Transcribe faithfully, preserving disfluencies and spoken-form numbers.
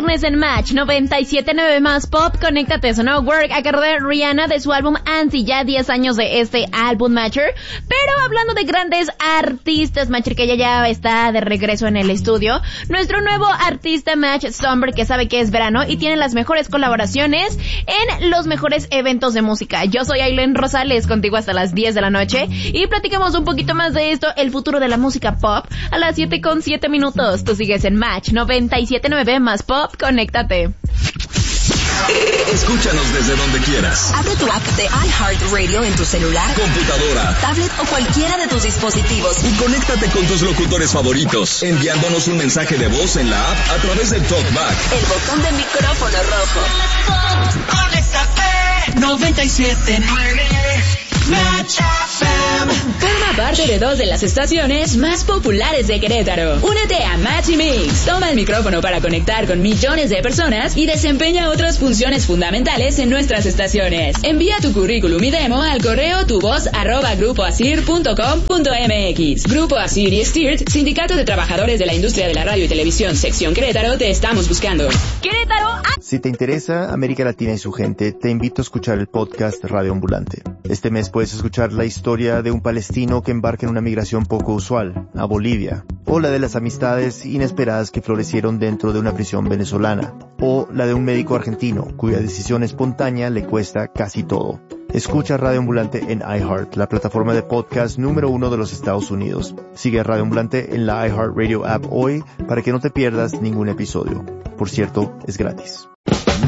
viernes en Match noventa y siete punto nueve más Pop. Conéctate, sonó Work a cargo de Rihanna de su álbum Anti, ya diez años de este álbum Matcher. Pero hablando de grandes artistas, Matcher, que ya ya está de regreso en el estudio, nuestro nuevo artista Match Stomberg, que sabe que es verano y tiene las mejores colaboraciones en los mejores eventos de música. Yo soy Aileen Rosales, contigo hasta las diez de la noche y platicamos un poquito más de esto, el futuro de la música pop, a las siete con siete minutos. Tú sigues en Match noventa y siete punto nueve más Pop. Conéctate. Escúchanos desde donde quieras. Abre tu app de iHeartRadio en tu celular, computadora, tablet o cualquiera de tus dispositivos. Y conéctate con tus locutores favoritos, enviándonos un mensaje de voz en la app a través del TalkBack. El botón de micrófono rojo. Conéctate noventa y siete punto nueve Match F M. Forma parte de dos de las estaciones más populares de Querétaro. Únete a Match y Mix. Toma el micrófono para conectar con millones de personas y desempeña otras funciones fundamentales en nuestras estaciones. Envía tu currículum y demo al correo tuvoz arroba grupoasir punto com punto mx. Grupo Asir y Stirt, Sindicato de Trabajadores de la Industria de la Radio y Televisión, Sección Querétaro, te estamos buscando. Querétaro. ¡Ah! Si te interesa América Latina y su gente, te invito a escuchar el podcast Radio Ambulante. Este mes puedes escuchar la historia de un palestino que embarca en una migración poco usual, a Bolivia, o la de las amistades inesperadas que florecieron dentro de una prisión venezolana, o la de un médico argentino cuya decisión espontánea le cuesta casi todo. Escucha Radio Ambulante en iHeart, la plataforma de podcast número uno de los Estados Unidos. Sigue Radio Ambulante en la iHeartRadio app hoy para que no te pierdas ningún episodio. Por cierto, es gratis.